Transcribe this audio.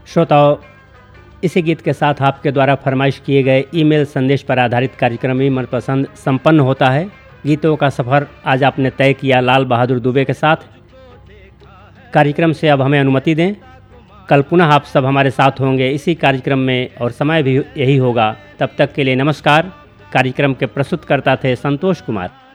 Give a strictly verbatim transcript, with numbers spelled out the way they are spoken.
श्रोताओं, इसी गीत के साथ आपके द्वारा फरमाइश किए गए ईमेल संदेश पर आधारित कार्यक्रम ही मनपसंद संपन्न होता है। गीतों का सफ़र आज आपने तय किया लाल बहादुर दुबे के साथ। कार्यक्रम से अब हमें अनुमति दें। कल पुनः आप सब हमारे साथ होंगे इसी कार्यक्रम में और समय भी यही होगा। तब तक के लिए नमस्कार। कार्यक्रम के प्रस्तुतकर्ता थे संतोष कुमार।